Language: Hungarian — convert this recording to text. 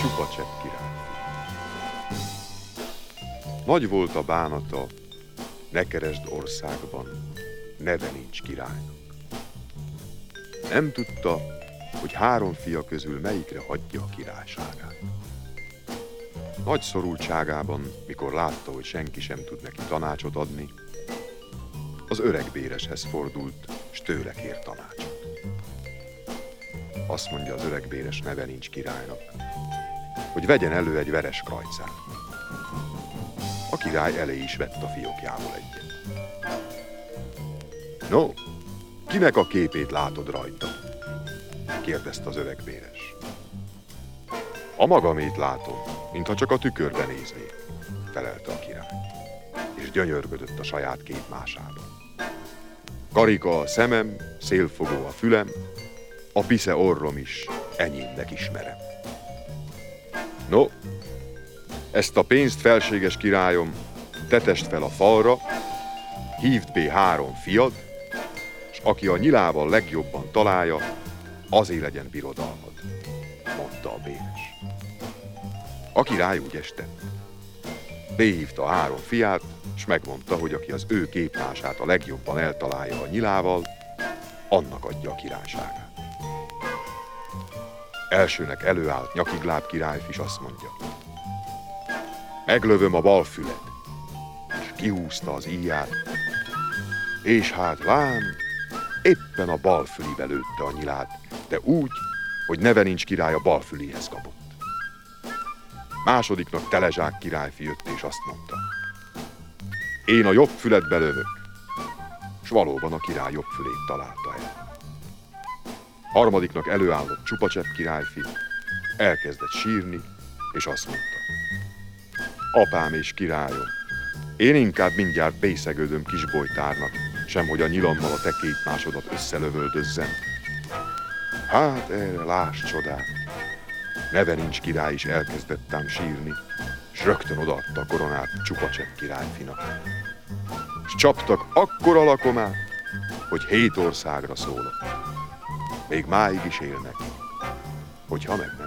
Csupacsepp király. Nagy volt a bánata, ne keresd országban, neve nincs királynak. Nem tudta, hogy 3 fia közül melyikre hagyja a királyságát. Nagy szorultságában, mikor látta, hogy senki sem tud neki tanácsot adni, az öregbéreshez fordult, s tőle kér tanácsot. Azt mondja az öregbéres, neve nincs királynak, hogy vegyen elő egy veres krajcát. A király elé is vett a fiókjából egyet. No, kinek a képét látod rajta? Kérdezte az öregbéres. A magamét látom, mintha csak a tükörbe néznék, felelte a király, és gyönyörködött a saját képmásában. Karika a szemem, szélfogó a fülem, a pisze orrom is, enyémnek ismerem. No, ezt a pénzt, felséges királyom, tetesd fel a falra, hívd be 3 fiad, s aki a nyilával legjobban találja, azé legyen birodalmad, mondta a béres. A király úgy estett. Behívta 3 fiát, s megmondta, hogy aki az ő képmását a legjobban eltalálja a nyilával, annak adja a királyságát. Elsőnek előállt Nyakigláb királyfi, s azt mondja: meglövöm a bal füled, és kihúzta az íját, és hát lám, éppen a bal fülibe lőtte a nyilát, de úgy, hogy neve nincs király a bal füléhez kapott. Másodiknak Telezsák királyfi jött, és azt mondta: én a jobb füledbe lövök, s valóban a király jobb fülét találta el. Harmadiknak előállott Csupacsepp királyfi, elkezdett sírni, és azt mondta: apám és királyom, én inkább mindjárt bészegődöm kisbolytárnak, sem hogy a nyilammal a te képmásodat összelövöldözzem. Hát erre láss csodát! Neve nincs király is elkezdettem sírni, s rögtön odaadta a koronát Csupacsepp királyfinak. S csaptak akkora lakomát, hogy 7 országra szólott. Még máig is élnek, hogyha meg nem